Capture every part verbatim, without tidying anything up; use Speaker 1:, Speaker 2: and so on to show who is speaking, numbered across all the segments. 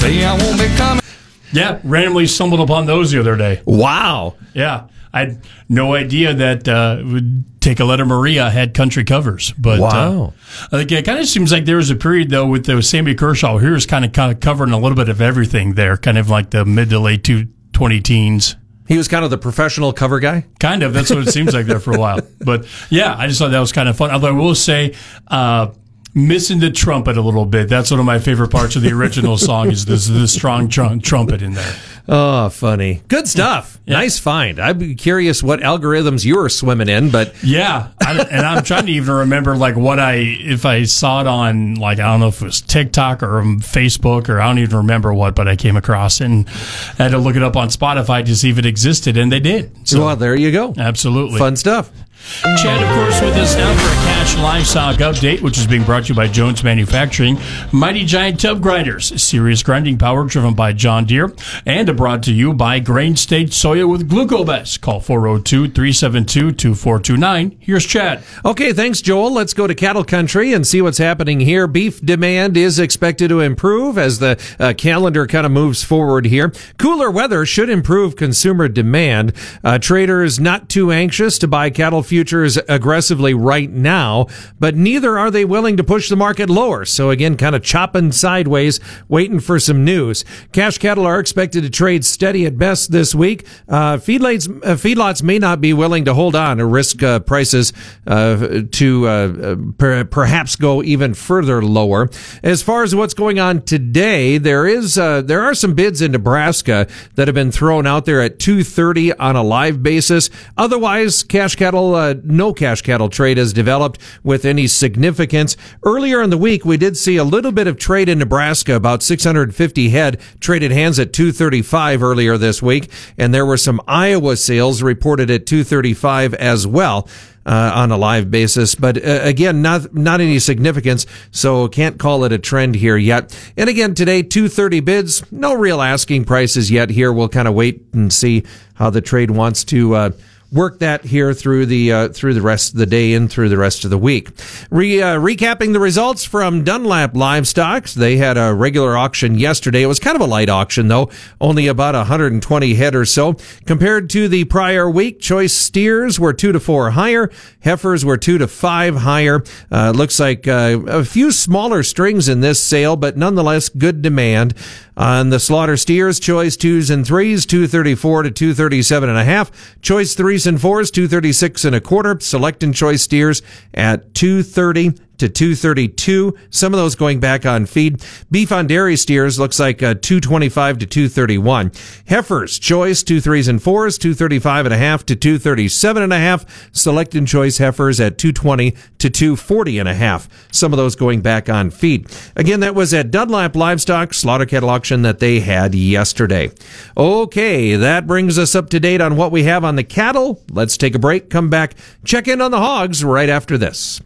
Speaker 1: Hey, I won't be coming.
Speaker 2: Yeah, randomly stumbled upon those the other day.
Speaker 3: Wow.
Speaker 2: Yeah, I had no idea that uh, would Take a Letter Maria had country covers. But
Speaker 3: wow.
Speaker 2: Uh, like, it kind of seems like there was a period, though, with the Sammy Kershaw. He was kind of, kind of covering a little bit of everything there, kind of like the mid to late two, twenty teens.
Speaker 3: He was kind of the professional cover guy?
Speaker 2: Kind of. That's what it seems like there for a while. But, yeah, I just thought that was kind of fun. Although I will say, uh, missing the trumpet a little bit. That's one of my favorite parts of the original song is this, this strong tr- trumpet in there.
Speaker 3: Oh, funny. Good stuff. Yeah. Nice find. I'd be curious what algorithms you were swimming in, but...
Speaker 2: Yeah, I, and I'm trying to even remember, like, what I... If I saw it on, like, I don't know if it was TikTok or Facebook or I don't even remember what, but I came across it and I had to look it up on Spotify to see if it existed, and they did. So,
Speaker 3: well, there you go.
Speaker 2: Absolutely.
Speaker 3: Fun stuff.
Speaker 2: Chad, of course, with us now for a Cash Livestock Update, which is being brought to you by Jones Manufacturing. Mighty Giant Tub Grinders, serious grinding power driven by John Deere, and brought to you by Grain State Soya with Glucobest. Call four oh two, three seven two, two four two nine. Here's Chad.
Speaker 3: Okay, thanks, Joel. Let's go to cattle country and see what's happening here. Beef demand is expected to improve as the uh, calendar kind of moves forward here. Cooler weather should improve consumer demand. Uh, traders not too anxious to buy cattle futures aggressively right now, but neither are they willing to push the market lower. So again, kind of chopping sideways, waiting for some news. Cash cattle are expected to trade steady at best this week. Uh, feedlots, uh, feedlots may not be willing to hold on or risk uh, prices uh, to uh, per- perhaps go even further lower. As far as what's going on today, there is uh, there are some bids in Nebraska that have been thrown out there at two thirty on a live basis. Otherwise, cash cattle Uh, no cash cattle trade has developed with any significance. Earlier in the week, we did see a little bit of trade in Nebraska, about six hundred fifty head traded hands at two thirty-five earlier this week, and there were some Iowa sales reported at two thirty-five as well. Uh, on a live basis, but uh, again, not not any significance, so can't call it a trend here yet. And again, today, two thirty bids, no real asking prices yet here. We'll kind of wait and see how the trade wants to uh, work that here through the uh, through the rest of the day and through the rest of the week. Re, uh, recapping the results from Dunlap Livestock, they had a regular auction yesterday. It was kind of a light auction, though, only about one hundred twenty head or so. Compared to the prior week, choice steers were two to four higher, heifers were two to five higher. Uh, looks like uh, a few smaller strings in this sale, but nonetheless good demand. On the slaughter steers, choice twos and threes, two thirty-four to two thirty-seven and a half. Choice threes and fours, two thirty-six and a quarter. Select and choice steers at two thirty to two thirty-two. Some of those going back on feed. Beef on dairy steers looks like uh, two twenty-five to two thirty-one. Heifers, choice, two threes and fours, two thirty-five and a half to two thirty-seven and a half. Select and choice heifers at two twenty to two forty and a half. Some of those going back on feed. Again, that was at Dunlap Livestock slaughter cattle auction that they had yesterday. Okay, that brings us up to date on what we have on the cattle. Let's take a break, come back, check in on the hogs right after this.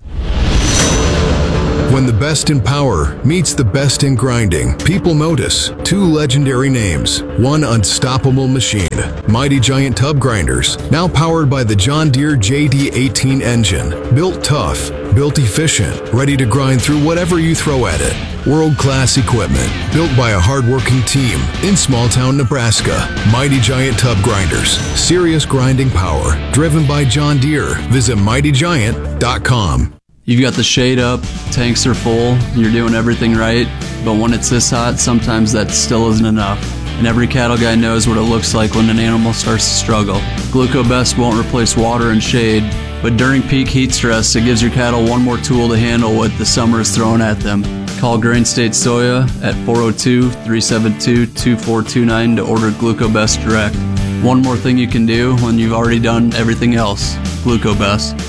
Speaker 4: When the best in power meets the best in grinding, people notice two legendary names, one unstoppable machine. Mighty Giant Tub Grinders, now powered by the John Deere J D eighteen engine. Built tough, built efficient, ready to grind through whatever you throw at it. World-class equipment, built by a hard-working team in small-town Nebraska. Mighty Giant Tub Grinders, serious grinding power, driven by John Deere. Visit mighty giant dot com.
Speaker 5: You've got the shade up, tanks are full, you're doing everything right, but when it's this hot, sometimes that still isn't enough. And every cattle guy knows what it looks like when an animal starts to struggle. Glucobest won't replace water and shade, but during peak heat stress, it gives your cattle one more tool to handle what the summer is throwing at them. Call Grain State Soya at four oh two, three seven two, two four two nine to order Glucobest direct. One more thing you can do when you've already done everything else. Glucobest.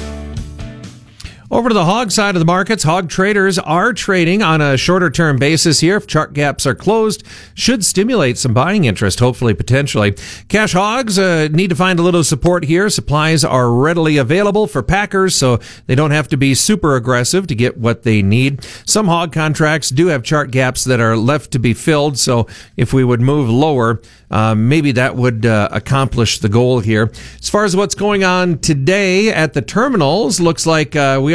Speaker 3: Over to the hog side of the markets, hog traders are trading on a shorter-term basis here. If chart gaps are closed, should stimulate some buying interest, hopefully, potentially. Cash hogs uh, need to find a little support here. Supplies are readily available for packers, so they don't have to be super aggressive to get what they need. Some hog contracts do have chart gaps that are left to be filled, so if we would move lower, uh, maybe that would uh, accomplish the goal here. As far as what's going on today at the terminals, looks like uh, we are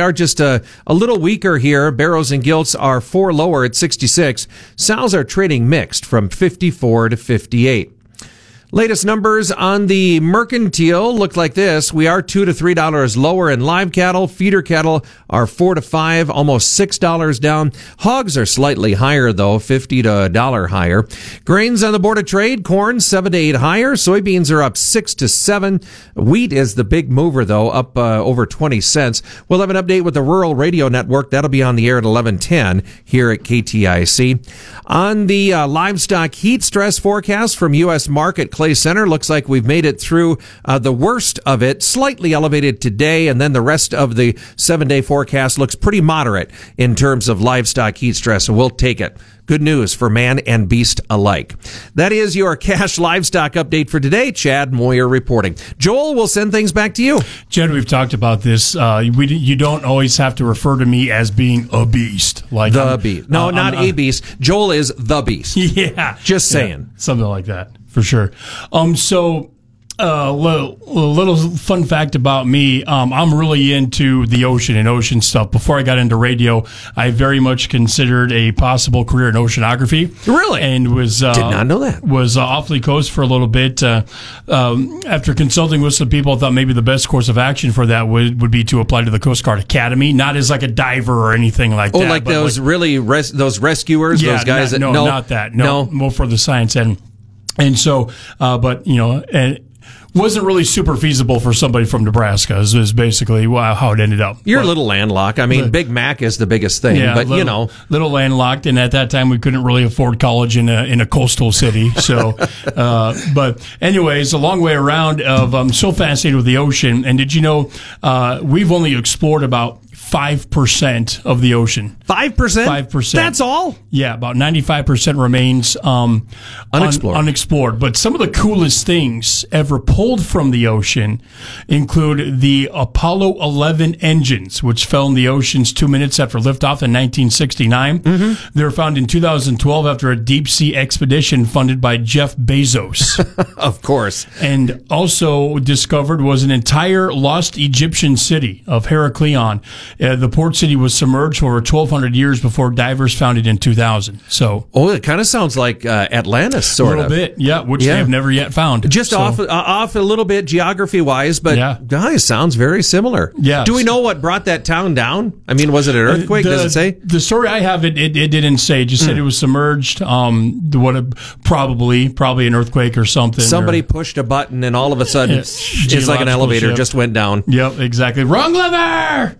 Speaker 3: are just a, a little weaker here. Barrows and gilts are four lower at sixty-six. Sows are trading mixed from fifty-four to fifty-eight. Latest numbers on the mercantile look like this. We are two to three dollars lower in live cattle. Feeder cattle are four to five, almost six dollars down. Hogs are slightly higher though, fifty to a dollar higher. Grains on the board of trade: corn seven to eight higher. Soybeans are up six to seven. Wheat is the big mover though, up uh, over twenty cents. We'll have an update with the Rural Radio Network. That'll be on the air at eleven ten here at K T I C. On the uh, livestock heat stress forecast from U S Market Clay Center, looks like we've made it through uh, the worst of it. Slightly elevated today, and then the rest of the seven-day forecast looks pretty moderate in terms of livestock heat stress, so we'll take it. Good news for man and beast alike. That is your cash livestock update for today. Chad Moyer reporting. Joel, we'll send things back to you.
Speaker 2: Chad, we've talked about this. Uh, we, you don't always have to refer to me as being a beast. Like
Speaker 3: the
Speaker 2: I'm,
Speaker 3: beast. No,
Speaker 2: uh,
Speaker 3: not
Speaker 2: I'm,
Speaker 3: a beast. Joel is the beast.
Speaker 2: Yeah.
Speaker 3: Just saying.
Speaker 2: Yeah, something like that, for sure. Um, so... A uh, little, little fun fact about me, um, I'm really into the ocean and ocean stuff. Before I got into radio, I very much considered a possible career in oceanography.
Speaker 3: Really?
Speaker 2: And was... Uh,
Speaker 3: Did not know that.
Speaker 2: Was uh, off the coast for a little bit. Uh, um, after consulting with some people, I thought maybe the best course of action for that would, would be to apply to the Coast Guard Academy, not as like a diver or anything like
Speaker 3: oh,
Speaker 2: that.
Speaker 3: Oh, like those like, really, res- those rescuers,
Speaker 2: yeah,
Speaker 3: those guys
Speaker 2: not,
Speaker 3: that...
Speaker 2: No,
Speaker 3: no,
Speaker 2: not that. No,
Speaker 3: no.
Speaker 2: More for the science end. And so, uh, but, you know... and. Wasn't really super feasible for somebody from Nebraska is, is basically how it ended up.
Speaker 3: You're
Speaker 2: but,
Speaker 3: a little landlocked. I mean, the, Big Mac is the biggest thing, yeah, but
Speaker 2: little,
Speaker 3: you know.
Speaker 2: Little landlocked, and at that time we couldn't really afford college in a, in a coastal city. So, uh, but anyways, a long way around of, I'm so fascinated with the ocean. And did you know, uh, we've only explored about five percent of the ocean.
Speaker 3: five percent?
Speaker 2: five percent.
Speaker 3: That's all?
Speaker 2: Yeah, about ninety-five percent remains um,
Speaker 3: unexplored.
Speaker 2: Un- unexplored. But some of the coolest things ever pulled from the ocean include the Apollo eleven engines, which fell in the oceans two minutes after liftoff in nineteen sixty-nine. Mm-hmm. They were found in two thousand twelve after a deep-sea expedition funded by Jeff Bezos.
Speaker 3: Of course.
Speaker 2: And also discovered was an entire lost Egyptian city of Heraklion. Uh, the port city was submerged for over twelve hundred years before divers found it in two thousand. So,
Speaker 3: oh, it kind of sounds like uh, Atlantis, sort of.
Speaker 2: A little bit, yeah, which
Speaker 3: yeah.
Speaker 2: they have never yet found.
Speaker 3: Just
Speaker 2: so.
Speaker 3: off uh, off a little bit geography-wise, but
Speaker 2: yeah.
Speaker 3: guys, sounds very similar.
Speaker 2: Yeah.
Speaker 3: Do we know what brought that town down? I mean, was it an earthquake?
Speaker 2: The,
Speaker 3: Does it say?
Speaker 2: The story I have, it it, it didn't say. It just mm. said it was submerged. Um, what a, probably probably an earthquake or something.
Speaker 3: Somebody
Speaker 2: or,
Speaker 3: pushed a button, and all of a sudden, yeah, it's like an elevator
Speaker 2: ship.
Speaker 3: just went down.
Speaker 2: Yep, exactly. Wrong lever.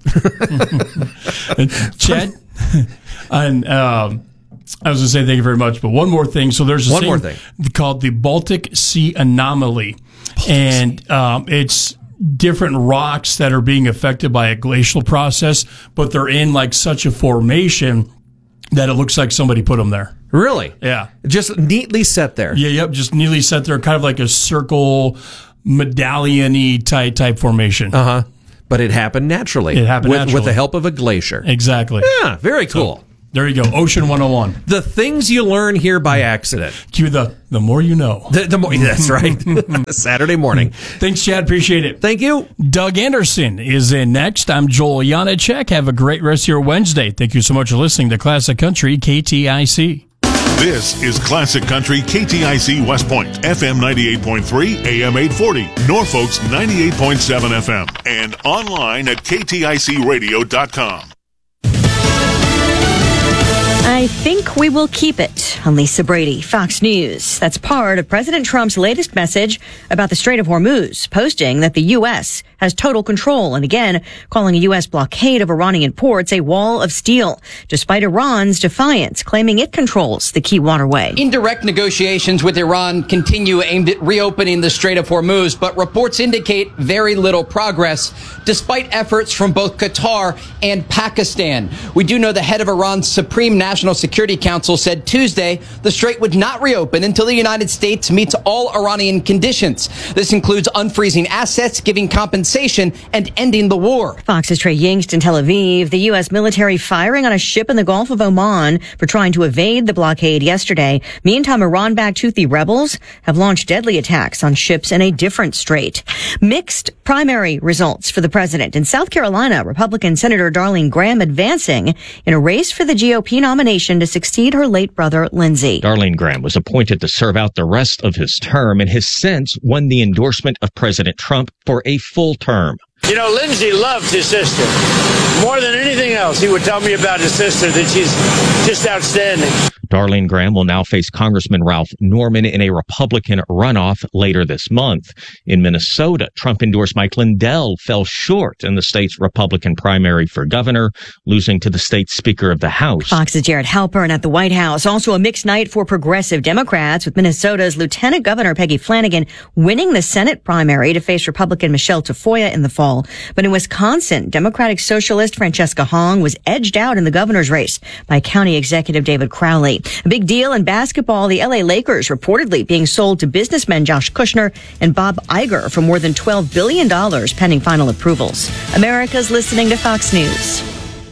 Speaker 2: Chad, and um, I was going to say thank you very much, but one more thing. So there's a
Speaker 3: one
Speaker 2: thing,
Speaker 3: more thing
Speaker 2: called the Baltic Sea Anomaly, Baltic and sea. Um, it's different rocks that are being affected by a glacial process, but they're in like such a formation that it looks like somebody put them there.
Speaker 3: Really?
Speaker 2: Yeah.
Speaker 3: Just neatly set there.
Speaker 2: Yeah, yep, just neatly set there, kind of like a circle, medallion-y type, type formation.
Speaker 3: Uh-huh. But it happened naturally.
Speaker 2: It happened
Speaker 3: with,
Speaker 2: naturally.
Speaker 3: With the help of a glacier.
Speaker 2: Exactly.
Speaker 3: Yeah, very cool.
Speaker 2: So, there you go. Ocean one oh one.
Speaker 3: The things you learn here by accident.
Speaker 2: Cue the, the more you know.
Speaker 3: The, the more, that's right. Saturday morning.
Speaker 2: Thanks, Chad. Appreciate it.
Speaker 3: Thank you.
Speaker 2: Doug Anderson is in next. I'm Joel Janacek. Have a great rest of your Wednesday. Thank you so much for listening to Classic Country K T I C.
Speaker 1: This is Classic Country K T I C West Point, F M ninety-eight point three, A M eight forty, Norfolk's ninety-eight point seven F M, and online at K T I C radio dot com.
Speaker 6: I think we will keep it. I'm Lisa Brady, Fox News. That's part of President Trump's latest message about the Strait of Hormuz, posting that the U S has total control and again calling a U S blockade of Iranian ports a wall of steel, despite Iran's defiance, claiming it controls the key waterway.
Speaker 7: Indirect negotiations with Iran continue aimed at reopening the Strait of Hormuz, but reports indicate very little progress, despite efforts from both Qatar and Pakistan. We do know the head of Iran's Supreme National Security Council said Tuesday the strait would not reopen until the United States meets all Iranian conditions. This includes unfreezing assets, giving compensation, and ending the war.
Speaker 6: Fox's Trey Yingst in Tel Aviv. The U S military firing on a ship in the Gulf of Oman for trying to evade the blockade yesterday. Meantime, Iran-backed Houthi rebels have launched deadly attacks on ships in a different strait. Mixed Primary results for the president. In South Carolina, Republican Senator Darlene Graham advancing in a race for the G O P nomination to succeed her late brother, Lindsey.
Speaker 8: Darlene Graham was appointed to serve out the rest of his term and has since won the endorsement of President Trump for a full term.
Speaker 9: You know, Lindsey loved his sister. More than anything else, he would tell me about his sister, that she's just outstanding.
Speaker 8: Darlene Graham will now face Congressman Ralph Norman in a Republican runoff later this month. In Minnesota, Trump-endorsed Mike Lindell fell short in the state's Republican primary for governor, losing to the state's Speaker of the House.
Speaker 6: Fox's Jared Halpern at the White House. Also a mixed night for progressive Democrats, with Minnesota's Lieutenant Governor Peggy Flanagan winning the Senate primary to face Republican Michelle Tafoya in the fall. But in Wisconsin, Democratic Socialist Francesca Hong was edged out in the governor's race by County Executive David Crowley. A big deal in basketball, the L A Lakers reportedly being sold to businessmen Josh Kushner and Bob Iger for more than twelve billion dollars pending final approvals. America's listening to Fox News.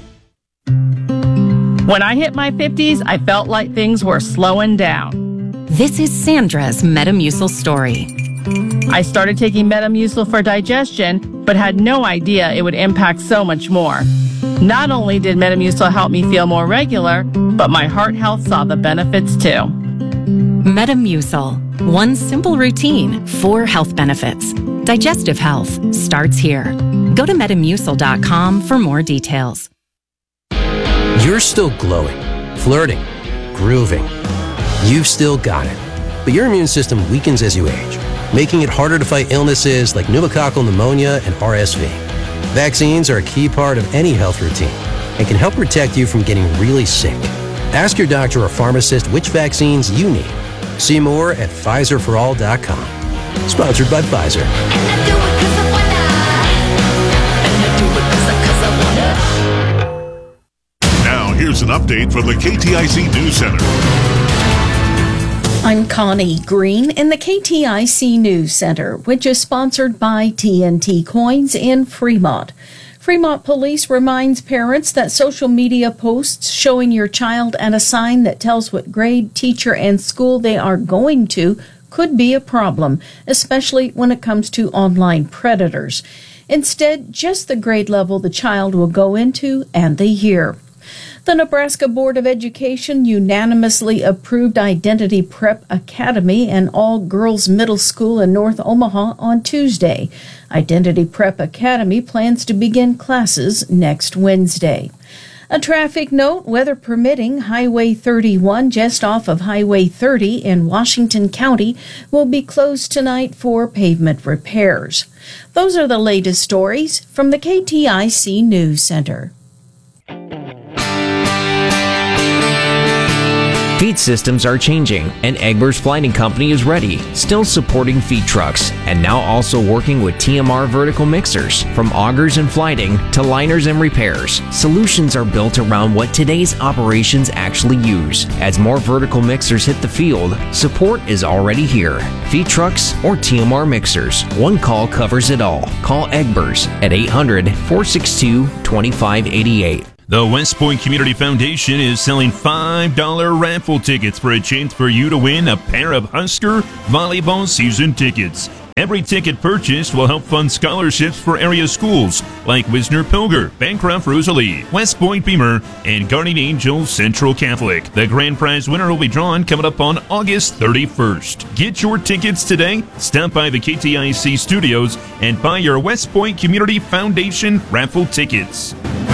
Speaker 10: When I hit my fifties, I felt like things were slowing down.
Speaker 11: This is Sandra's Metamucil story.
Speaker 10: I started taking Metamucil for digestion, but had no idea it would impact so much more. Not only did Metamucil help me feel more regular, but my heart health saw the benefits too.
Speaker 11: Metamucil. One simple routine, four health benefits. Digestive health starts here. Go to metamucil dot com for more details.
Speaker 12: You're still glowing, flirting, grooving. You've still got it. But your immune system weakens as you age, making it harder to fight illnesses like pneumococcal pneumonia and R S V. Vaccines are a key part of any health routine and can help protect you from getting really sick. Ask your doctor or pharmacist which vaccines you need. See more at Pfizer for all dot com. Sponsored by Pfizer.
Speaker 1: Now, here's an update from the K T I C News Center.
Speaker 13: I'm Connie Green in the K T I C News Center, which is sponsored by T N T Coins in Fremont. Fremont Police reminds parents that social media posts showing your child at a sign that tells what grade, teacher, and school they are going to could be a problem, especially when it comes to online predators. Instead, just the grade level the child will go into and the year. The Nebraska Board of Education unanimously approved Identity Prep Academy, an all-girls middle school in North Omaha, on Tuesday. Identity Prep Academy plans to begin classes next Wednesday. A traffic note, weather permitting, Highway thirty-one just off of Highway thirty in Washington County will be closed tonight for pavement repairs. Those are the latest stories from the K T I C News Center.
Speaker 14: Feed systems are changing, and Egbers Flighting Company is ready, still supporting feed trucks, and now also working with T M R vertical mixers. From augers and flighting to liners and repairs, solutions are built around what today's operations actually use. As more vertical mixers hit the field, support is already here. Feed trucks or T M R mixers, one call covers it all. Call Egbers at eight hundred, four six two, two five eight eight.
Speaker 15: The West Point Community Foundation is selling five dollar raffle tickets for a chance for you to win a pair of Husker volleyball season tickets. Every ticket purchased will help fund scholarships for area schools like Wisner-Pilger, Bancroft Rosalie, West Point Beamer, and Guardian Angel Central Catholic. The grand prize winner will be drawn coming up on August thirty-first. Get your tickets today. Stop by the K T I C studios and buy your West Point Community Foundation raffle tickets.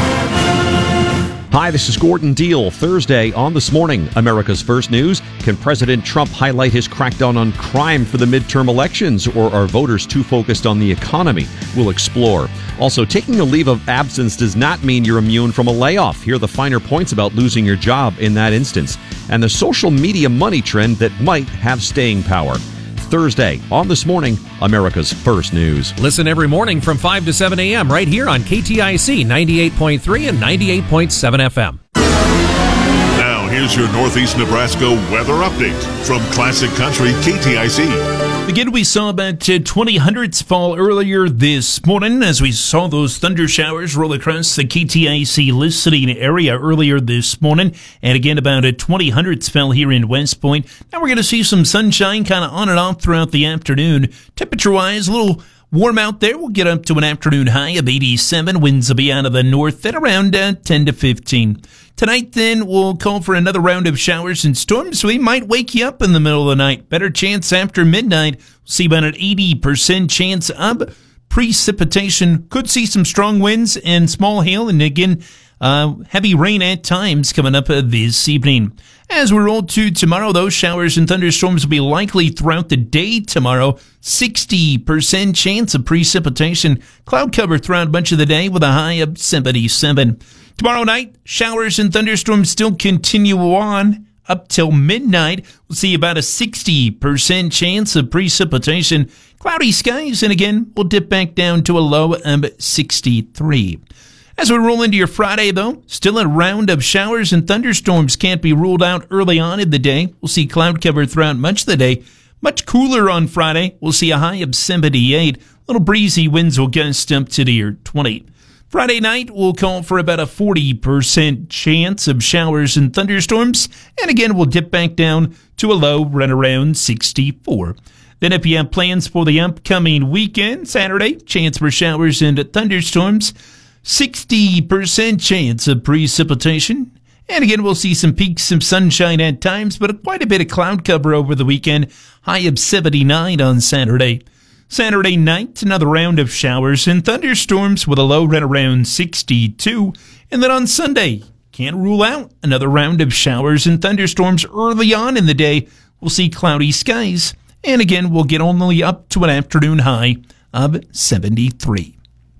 Speaker 16: Hi, this is Gordon Deal. Thursday on This Morning, America's First News. Can President Trump highlight his crackdown on crime for the midterm elections, or are voters too focused on the economy? We'll explore. Also, taking a leave of absence does not mean you're immune from a layoff. Here are the finer points about losing your job in that instance, and the social media money trend that might have staying power. Thursday on This Morning, America's First News.
Speaker 3: Listen every morning from five to seven a.m. right here on K T I C ninety-eight point three and ninety-eight point seven F M.
Speaker 1: Now, here's your Northeast Nebraska weather update from Classic Country K T I C.
Speaker 15: Again, we saw about uh, twenty hundredths fall earlier this morning as we saw those thunder showers roll across the K T I C listening area earlier this morning. And again, about a twenty hundredths fell here in West Point. Now we're going to see some sunshine kind of on and off throughout the afternoon. Temperature-wise, a little Warm out there. We'll get up to an afternoon high of eighty-seven. Winds will be out of the north at around uh, ten to fifteen. Tonight, then, we'll call for another round of showers and storms. We might wake you up in the middle of the night. Better chance after midnight. We'll see about an eighty percent chance of precipitation. Could see some strong winds and small hail, and again, uh, heavy rain at times coming up uh, this evening. As we roll to tomorrow, those showers and thunderstorms will be likely throughout the day tomorrow. sixty percent chance of precipitation. Cloud cover throughout much of the day with a high of seventy-seven. Tomorrow night, showers and thunderstorms still continue on up till midnight. We'll see about a sixty percent chance of precipitation. Cloudy skies, and again, we'll dip back down to a low of sixty-three. As we roll into your Friday, though, still a round of showers and thunderstorms can't be ruled out early on in the day. We'll see cloud cover throughout much of the day. Much cooler on Friday. We'll see a high of seventy-eight. Little breezy winds will gust up to near twenty. Friday night, we'll call for about a forty percent chance of showers and thunderstorms. And again, we'll dip back down to a low right around sixty-four. Then if you have plans for the upcoming weekend, Saturday, chance for showers and thunderstorms. sixty percent chance of precipitation. And again, we'll see some peaks, some sunshine at times, but quite a bit of cloud cover over the weekend. High of seventy-nine on Saturday. Saturday night, another round of showers and thunderstorms with a low right around sixty-two. And then on Sunday, can't rule out another round of showers and thunderstorms early on in the day. We'll see cloudy skies. And again, we'll get only up to an afternoon high of seventy-three.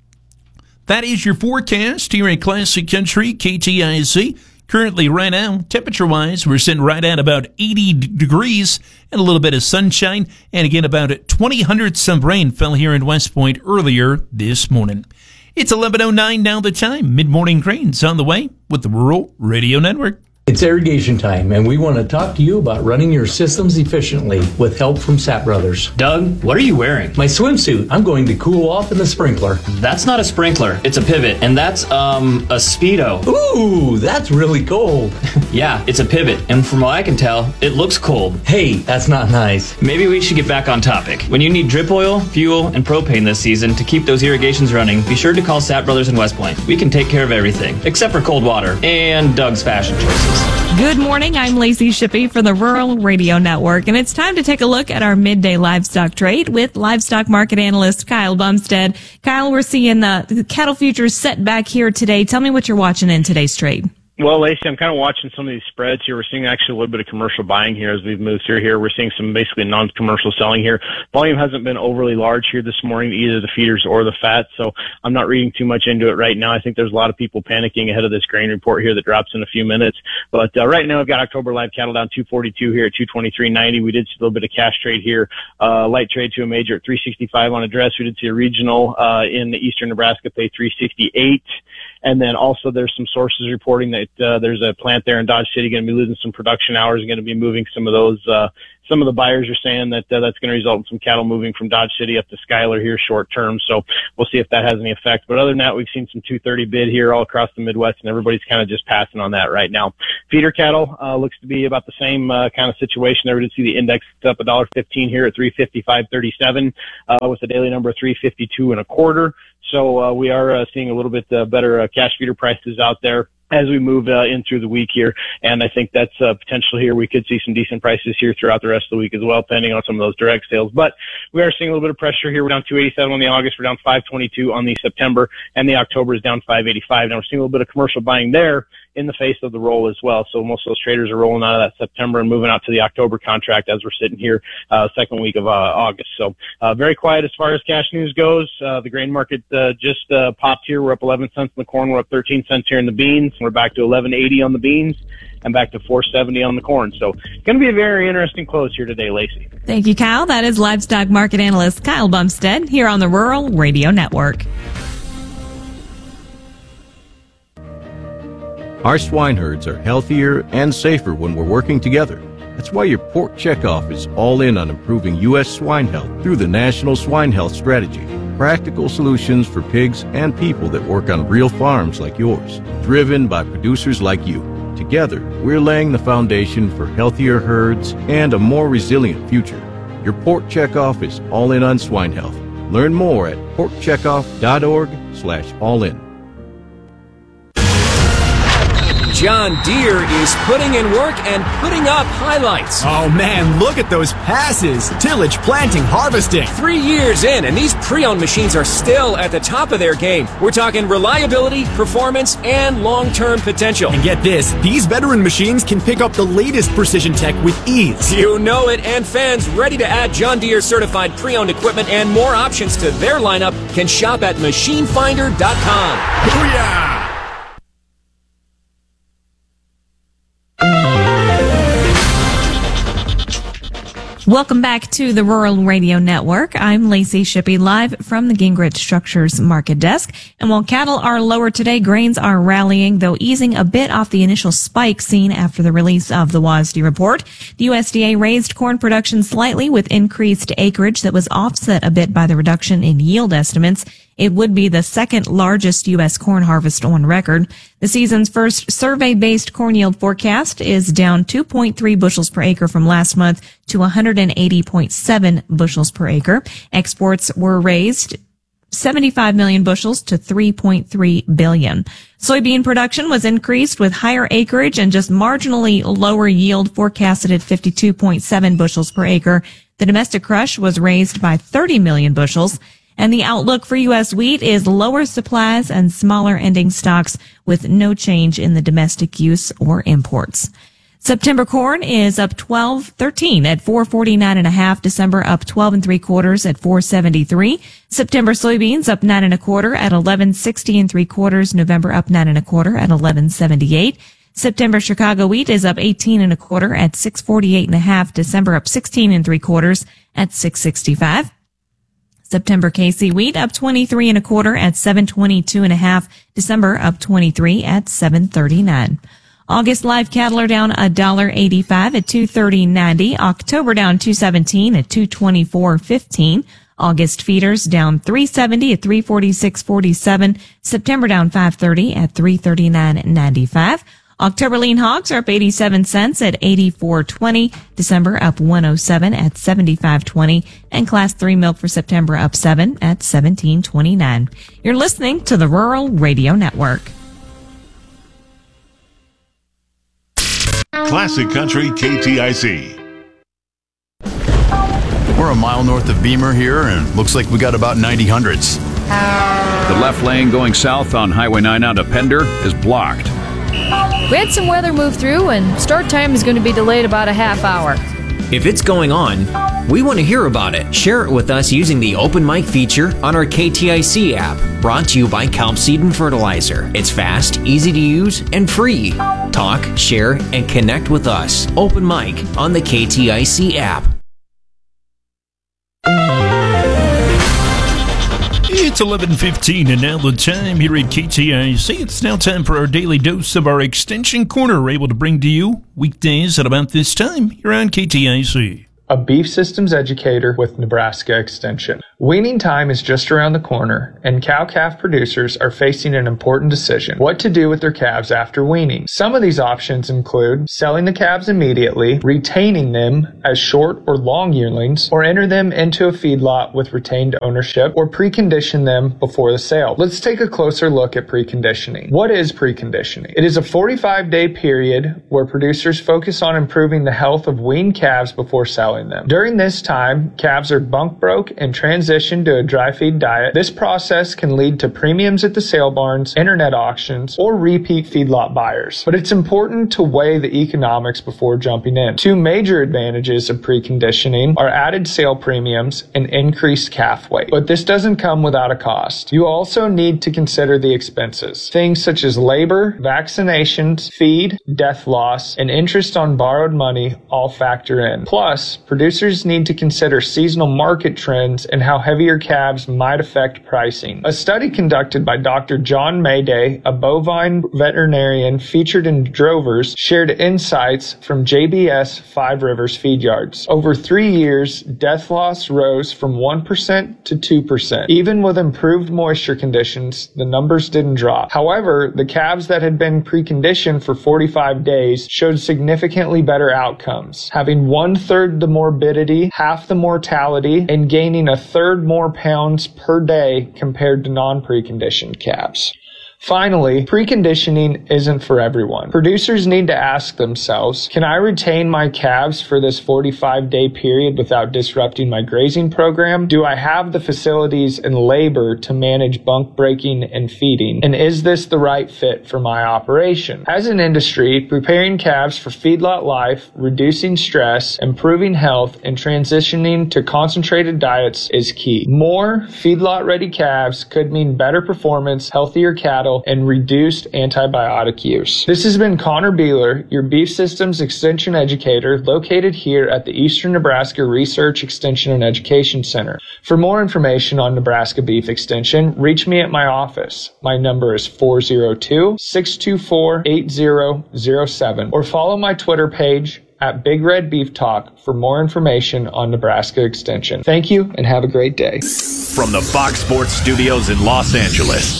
Speaker 15: That is your forecast here at Classic Country, K T I C. Currently, right now, temperature-wise, we're sitting right at about eighty degrees and a little bit of sunshine. And again, about twenty hundredths of rain fell here in West Point earlier this morning. It's eleven oh nine now the time. Mid-morning rains on the way with the Rural Radio Network.
Speaker 17: It's irrigation time, and we want to talk to you about running your systems efficiently with help from Sapp Brothers.
Speaker 18: Doug, what are you wearing?
Speaker 17: My swimsuit. I'm going to cool off in the sprinkler.
Speaker 18: That's not a sprinkler. It's a pivot, and that's, um, a Speedo.
Speaker 17: Ooh, that's really cold.
Speaker 18: Yeah, it's a pivot, and from what I can tell, it looks cold.
Speaker 17: Hey, that's not nice.
Speaker 18: Maybe we should get back on topic. When you need drip oil, fuel, and propane this season to keep those irrigations running, be sure to call Sapp Brothers in West Point. We can take care of everything, except for cold water and Doug's fashion choices.
Speaker 19: Good morning. I'm Lacey Shippey for the Rural Radio Network, and it's time to take a look at our midday livestock trade with livestock market analyst Kyle Bumstead. Kyle, we're seeing the cattle futures set back here today. Tell me what you're watching in today's trade.
Speaker 20: Well, Lacey, I'm kind of watching some of these spreads here. We're seeing actually a little bit of commercial buying here as we've moved through here. We're seeing some basically non-commercial selling here. Volume hasn't been overly large here this morning, either the feeders or the fat, so I'm not reading too much into it right now. I think there's a lot of people panicking ahead of this grain report here that drops in a few minutes. But uh, right now, I've got October live cattle down two forty-two here at two twenty-three ninety. We did see a little bit of cash trade here. Uh, light trade to a major at three sixty-five on address. We did see a regional uh, in eastern Nebraska pay three sixty-eight. And then also there's some sources reporting that uh, there's a plant there in Dodge City going to be losing some production hours and going to be moving some of those. Uh, some of the buyers are saying that uh, that's going to result in some cattle moving from Dodge City up to Schuyler here short term. So we'll see if that has any effect. But other than that, we've seen some two thirty bid here all across the Midwest, and everybody's kind of just passing on that right now. Feeder cattle uh, looks to be about the same uh, kind of situation there. We did see the index up one dollar fifteen here at three fifty-five thirty-seven uh, with a daily number of three fifty-two and a quarter. So uh, we are uh, seeing a little bit uh, better uh, cash feeder prices out there as we move uh, in through the week here. And I think that's uh, potential here. We could see some decent prices here throughout the rest of the week as well, depending on some of those direct sales. But we are seeing a little bit of pressure here. We're down two eighty-seven on the August. We're down five twenty-two on the September. And the October is down five eighty-five. Now we're seeing a little bit of commercial buying there in the face of the roll as well. So most of those traders are rolling out of that September and moving out to the October contract as we're sitting here uh second week of uh, August. So uh very quiet as far as cash news goes. Uh the grain market uh just uh popped here. We're up eleven cents in the corn. We're up thirteen cents here in the beans. We're back to eleven eighty on the beans and back to four seventy on the corn. So going to be a very interesting close here today, Lacey.
Speaker 19: Thank you, Kyle. That is livestock market analyst Kyle Bumstead here on the Rural Radio Network.
Speaker 21: Our swine herds are healthier and safer when we're working together. That's why your pork checkoff is all in on improving U S swine health through the National Swine Health Strategy. Practical solutions for pigs and people that work on real farms like yours, driven by producers like you. Together, we're laying the foundation for healthier herds and a more resilient future. Your pork checkoff is all in on swine health. Learn more at porkcheckoff.org slash all in.
Speaker 4: John Deere is putting in work and putting up highlights.
Speaker 22: Oh man, look at those passes. Tillage, planting, harvesting.
Speaker 4: Three years in, and these pre-owned machines are still at the top of their game. We're talking reliability, performance, and long-term potential.
Speaker 22: And get this, these veteran machines can pick up the latest precision tech with ease.
Speaker 4: You know it, and fans ready to add John Deere certified pre-owned equipment and more options to their lineup can shop at machine finder dot com.
Speaker 22: Booyah!
Speaker 19: Welcome back to the Rural Radio Network. I'm Lacey Shippey, live from the Gingrich Structures Market Desk. And while cattle are lower today, grains are rallying, though easing a bit off the initial spike seen after the release of the W A S D report. The U S D A raised corn production slightly with increased acreage that was offset a bit by the reduction in yield estimates. It would be the second largest U S corn harvest on record. The season's first survey-based corn yield forecast is down two point three bushels per acre from last month to one hundred eighty point seven bushels per acre. Exports were raised seventy-five million bushels to three point three billion. Soybean production was increased with higher acreage and just marginally lower yield forecasted at fifty-two point seven bushels per acre. The domestic crush was raised by thirty million bushels. And the outlook for U S wheat is lower supplies and smaller ending stocks with no change in the domestic use or imports. September corn is up twelve thirteen at four forty-nine and a half. December up twelve and three quarters at four seventy-three. September soybeans up nine and a quarter at eleven sixty and three quarters. November up nine and a quarter at eleven seventy-eight. September Chicago wheat is up eighteen and a quarter at six forty-eight and a half. December up sixteen and three quarters at six sixty-five. September K C wheat up twenty-three and a quarter at seven twenty-two and a half. December up twenty-three at seven thirty-nine. August live cattle are down one dollar eighty-five at two thirty ninety. October down two seventeen at two twenty-four fifteen. August feeders down three seventy at three forty-six forty-seven. September down five thirty at three thirty-nine ninety-five. October lean hogs are up eighty-seven cents at eighty-four twenty. December up one oh seven at seventy-five twenty. And class three milk for September up seven at seventeen twenty-nine. You're listening to the Rural Radio Network.
Speaker 1: Classic Country K T I C.
Speaker 23: We're a mile north of Beamer here, and looks like we got about ninety hundreds.
Speaker 24: The left lane going south on Highway nine out of Pender is blocked.
Speaker 25: We had some weather move through, and start time is going to be delayed about a half hour.
Speaker 14: If it's going on, we want to hear about it. Share it with us using the Open Mic feature on our K T I C app, brought to you by Kelp Seed and Fertilizer. It's fast, easy to use, and free. Talk, share, and connect with us. Open Mic on the K T I C app.
Speaker 15: It's eleven fifteen, and now the time here at K T I C. It's now time for our daily dose of our Extension Corner, we're able to bring to you weekdays at about this time here on K T I C.
Speaker 26: A beef systems educator with Nebraska Extension. Weaning time is just around the corner, and cow-calf producers are facing an important decision: what to do with their calves after weaning. Some of these options include selling the calves immediately, retaining them as short or long yearlings, or enter them into a feedlot with retained ownership, or precondition them before the sale. Let's take a closer look at preconditioning. What is preconditioning? It is a forty-five day period where producers focus on improving the health of weaned calves before selling them. During this time, calves are bunk broke and transition to a dry feed diet. This process can lead to premiums at the sale barns, internet auctions, or repeat feedlot buyers. But it's important to weigh the economics before jumping in. Two major advantages of preconditioning are added sale premiums and increased calf weight. But this doesn't come without a cost. You also need to consider the expenses. Things such as labor, vaccinations, feed, death loss, and interest on borrowed money all factor in. Plus, producers need to consider seasonal market trends and how heavier calves might affect pricing. A study conducted by Doctor John Mayday, a bovine veterinarian featured in Drovers, shared insights from J B S Five Rivers feed yards. Over three years, death loss rose from one percent to two percent. Even with improved moisture conditions, the numbers didn't drop. However, the calves that had been preconditioned for forty-five days showed significantly better outcomes, having one-third the morbidity, half the mortality, and gaining a third more pounds per day compared to non-preconditioned calves. Finally, preconditioning isn't for everyone. Producers need to ask themselves, can I retain my calves for this forty-five day period without disrupting my grazing program? Do I have the facilities and labor to manage bunk breaking and feeding? And is this the right fit for my operation? As an industry, preparing calves for feedlot life, reducing stress, improving health, and transitioning to concentrated diets is key. More feedlot-ready calves could mean better performance, healthier cattle, and reduced antibiotic use. This has been Connor Beeler, your Beef Systems Extension Educator, located here at the Eastern Nebraska Research Extension and Education Center. For more information on Nebraska Beef Extension, reach me at my office. My number is four oh two, six two four, eight oh oh seven, or follow my Twitter page at Big Red Beef Talk for more information on Nebraska Extension. Thank you and have a great day.
Speaker 2: From the Fox Sports Studios in Los Angeles,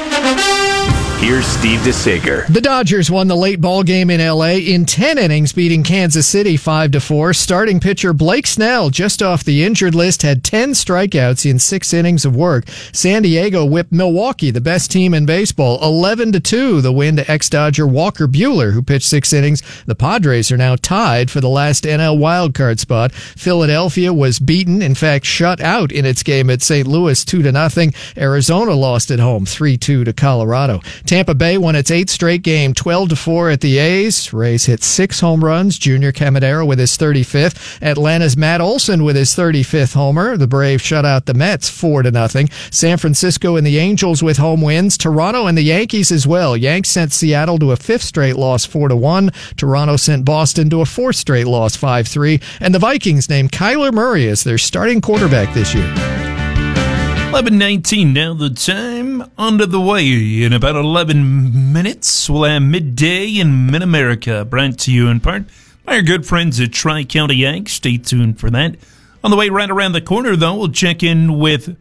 Speaker 2: here's Steve DeSager.
Speaker 5: The Dodgers won the late ball game in L A in ten innings, beating Kansas City five to four. Starting pitcher Blake Snell, just off the injured list, had ten strikeouts in six innings of work. San Diego whipped Milwaukee, the best team in baseball, eleven to two. The win to ex-Dodger Walker Buehler, who pitched six innings. The Padres are now tied for the last N L wildcard spot. Philadelphia was beaten, in fact, shut out in its game at Saint Louis two to nothing. Arizona lost at home three two to Colorado. Tampa Bay won its eighth straight game, twelve to four at the A's. Rays hit six home runs. Junior Caminero with his thirty-fifth. Atlanta's Matt Olson with his thirty-fifth homer. The Braves shut out the Mets four to nothing. San Francisco and the Angels with home wins. Toronto and the Yankees as well. Yanks sent Seattle to a fifth straight loss four to one. Toronto sent Boston to a fourth straight loss five three. And the Vikings named Kyler Murray as their starting quarterback this year.
Speaker 15: eleven nineteen now the time. Under the way in about eleven minutes. We'll have Midday in Mid-America, brought to you in part by our good friends at Tri-County Ag. Stay tuned for that. On the way right around the corner, though, we'll check in with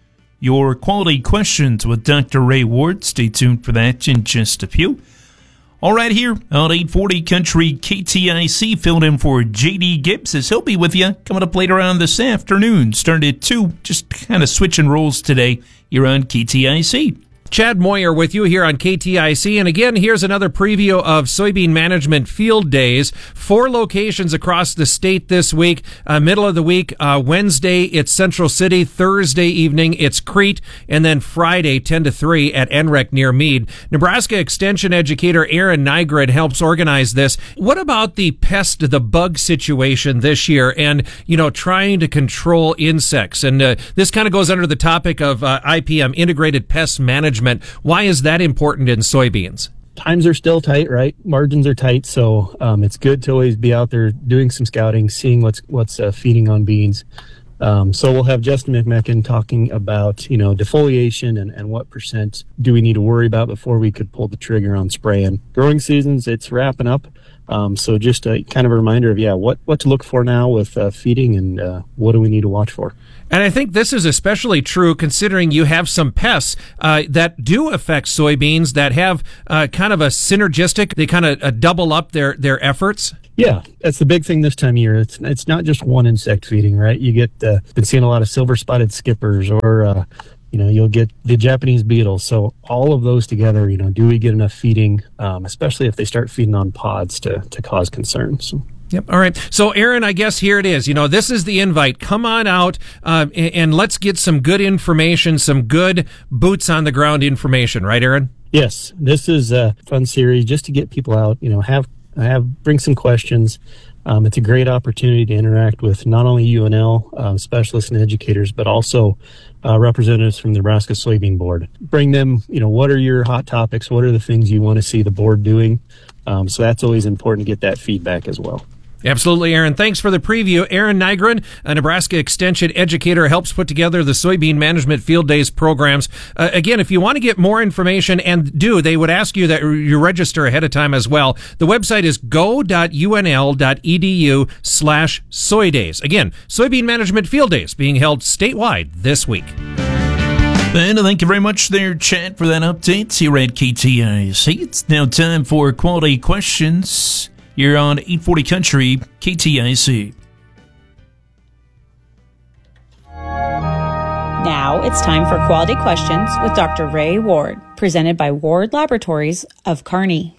Speaker 15: your quality questions with Doctor Ray Ward. Stay tuned for that in just a few. All right, here on eight forty Country K T I C, filled in for J D Gibbs, as he'll be with you coming up later on this afternoon. Started at two, just kind of switching roles today. You're on K T I C.
Speaker 3: Chad Moyer with you here on K T I C. And again, here's another preview of Soybean Management Field Days. Four locations across the state this week. Uh, middle of the week, uh, Wednesday, it's Central City. Thursday evening, it's Crete. And then Friday, ten to three at N R E C near Meade. Nebraska Extension Educator Aaron Nygren helps organize this. What about the pest, the bug situation this year and, you know, trying to control insects? And uh, this kind of goes under the topic of uh, I P M, Integrated Pest Management. Why is that important in soybeans?
Speaker 6: Times are still tight, right? Margins are tight, so um, it's good to always be out there doing some scouting, seeing what's what's uh, feeding on beans. Um, so we'll have Justin McMecken talking about, you know, defoliation and, and what percent do we need to worry about before we could pull the trigger on spraying. Growing seasons, it's wrapping up. Um, so just a kind of a reminder of, yeah, what, what to look for now with uh, feeding and uh, what do we need to watch for.
Speaker 3: And I think this is especially true considering you have some pests uh, that do affect soybeans that have uh, kind of a synergistic, they kind of uh, double up their, their efforts.
Speaker 6: Yeah, that's the big thing this time of year. It's it's not just one insect feeding, right? You get, uh, been seeing a lot of silver-spotted skippers or, uh, you know, you'll get the Japanese beetles. So all of those together, you know, do we get enough feeding, um, especially if they start feeding on pods to, to cause concerns. So.
Speaker 3: Yep. All right. So, Aaron, I guess here it is. You know, this is the invite. Come on out uh, and, and let's get some good information, some good boots on the ground information. Right, Aaron?
Speaker 6: Yes. This is a fun series just to get people out, you know, have, have bring some questions. Um, it's a great opportunity to interact with not only U N L um, specialists and educators, but also uh, representatives from the Nebraska Soybean Board. Bring them, you know, what are your hot topics? What are the things you want to see the board doing? Um, so that's always important to get that feedback as well.
Speaker 3: Absolutely, Aaron. Thanks for the preview. Aaron Nygren, a Nebraska Extension educator, helps put together the Soybean Management Field Days programs. Uh, again, if you want to get more information, and do, they would ask you that you register ahead of time as well. The website is go.unl.edu slash soy days. Again, Soybean Management Field Days being held statewide this week.
Speaker 15: And thank you very much there, Chad, for that update here at K T I C. It's now time for Quality Questions. You're on eight forty Country K T I C.
Speaker 7: Now it's time for Quality Questions with Doctor Ray Ward, presented by Ward Laboratories of Kearney.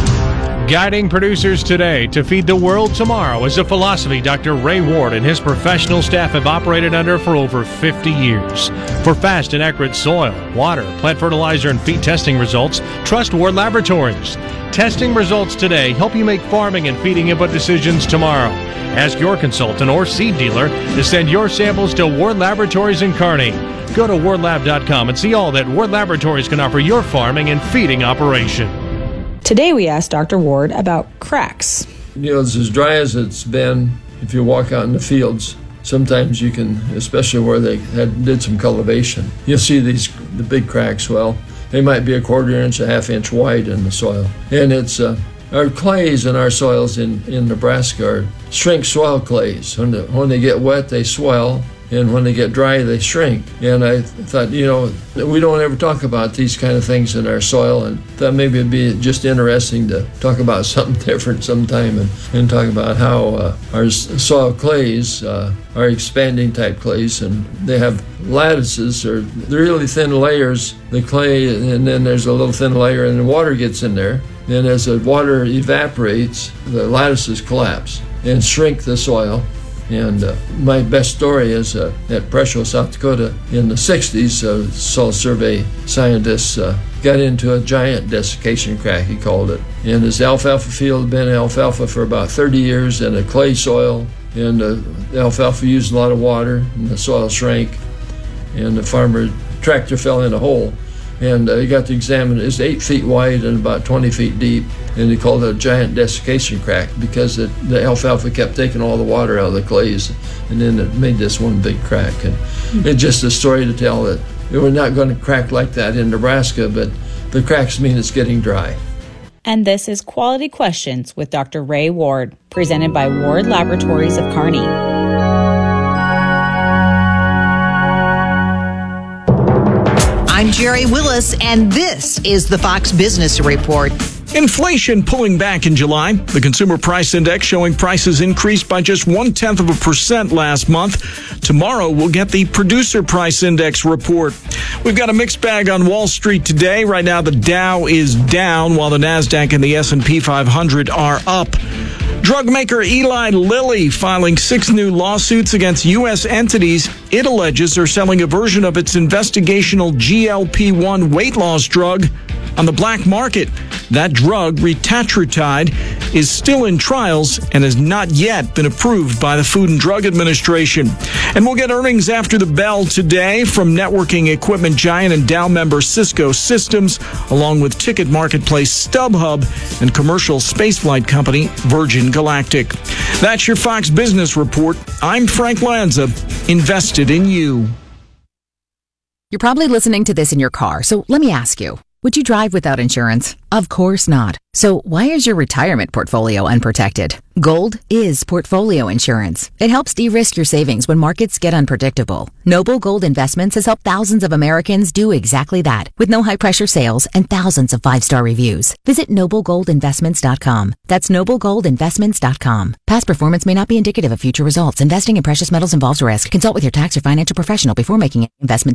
Speaker 8: Guiding producers today to feed the world tomorrow is a philosophy Doctor Ray Ward and his professional staff have operated under for over fifty years. For fast and accurate soil, water, plant fertilizer, and feed testing results, trust Ward Laboratories. Testing results today help you make farming and feeding input decisions tomorrow. Ask your consultant or seed dealer to send your samples to Ward Laboratories in Kearney. Go to ward lab dot com and see all that Ward Laboratories can offer your farming and feeding operation.
Speaker 7: Today we asked Doctor Ward about cracks.
Speaker 9: You know, it's as dry as it's been. If you walk out in the fields, sometimes you can, especially where they had did some cultivation, you'll see these the big cracks. Well, they might be a quarter inch, a half inch wide in the soil. And it's uh, our clays in our soils in, in Nebraska are shrink swell clays. When, the, when they get wet, they swell. And when they get dry, they shrink. And I thought, you know, we don't ever talk about these kind of things in our soil, and thought maybe it'd be just interesting to talk about something different sometime and, and talk about how uh, our soil clays uh, are expanding type clays, and they have lattices, or really thin layers, the clay, and then there's a little thin layer, and the water gets in there. And as the water evaporates, the lattices collapse and shrink the soil. And uh, my best story is uh, at Presho, South Dakota, in the sixties, uh, soil survey scientists uh, got into a giant desiccation crack, he called it. And his alfalfa field had been alfalfa for about thirty years in a clay soil, and uh, the alfalfa used a lot of water, and the soil shrank, and the farmer tractor fell in a hole. And uh, he got to examine it. It's eight feet wide and about twenty feet deep, and he called it a giant desiccation crack because it, the alfalfa kept taking all the water out of the clays, and then it made this one big crack. And it's just a story to tell that we're not going to crack like that in Nebraska, but the cracks mean it's getting dry.
Speaker 7: And this is Quality Questions with Doctor Ray Ward, presented by Ward Laboratories of Kearney.
Speaker 10: I'm Jerry Willis, and this is the Fox Business Report.
Speaker 11: Inflation pulling back in July. The Consumer Price Index showing prices increased by just one-tenth of a percent last month. Tomorrow, we'll get the Producer Price Index report. We've got a mixed bag on Wall Street today. Right now, the Dow is down, while the NASDAQ and the S and P five hundred are up. Drug maker Eli Lilly filing six new lawsuits against U S entities it alleges are selling a version of its investigational G L P one weight loss drug on the black market. That drug, retatrutide, is still in trials and has not yet been approved by the Food and Drug Administration. And we'll get earnings after the bell today from networking equipment giant and Dow member Cisco Systems, along with ticket marketplace StubHub and commercial spaceflight company Virgin Galactic. That's your Fox Business Report. I'm Frank Lanza, invested in you.
Speaker 12: You're probably listening to this in your car, so let me ask you. Would you drive without insurance? Of course not. So why is your retirement portfolio unprotected? Gold is portfolio insurance. It helps de-risk your savings when markets get unpredictable. Noble Gold Investments has helped thousands of Americans do exactly that, with no high-pressure sales and thousands of five-star reviews. Visit noble gold investments dot com. That's noble gold investments dot com. Past performance may not be indicative of future results. Investing in precious metals involves risk. Consult with your tax or financial professional before making an investment